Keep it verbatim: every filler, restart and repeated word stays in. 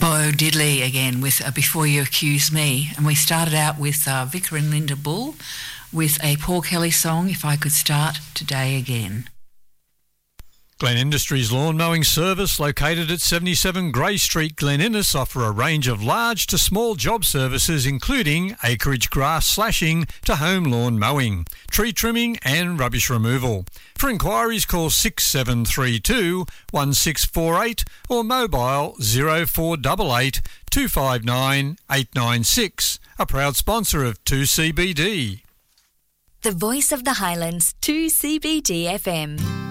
Bo Diddley again with uh, Before You Accuse Me. And we started out with uh, Vicar and Linda Bull with a Paul Kelly song, If I Could Start Today Again. Glen Industries Lawn Mowing Service, located at seventy-seven Grey Street, Glen Innes, offer a range of large to small job services including acreage grass slashing to home lawn mowing, tree trimming and rubbish removal. For inquiries, call six seven three two, one six four eight or mobile zero four eight eight, two five nine, eight nine six. A proud sponsor of two C B D. The Voice of the Highlands, two C B D F M.